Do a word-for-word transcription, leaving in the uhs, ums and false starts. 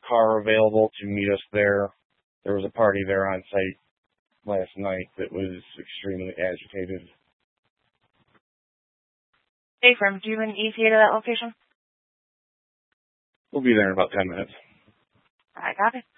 car available to meet us there. There was a party there on site last night that was extremely agitated. Hey, firm, do you have an E T A to that location? We'll be there in about ten minutes. I got it.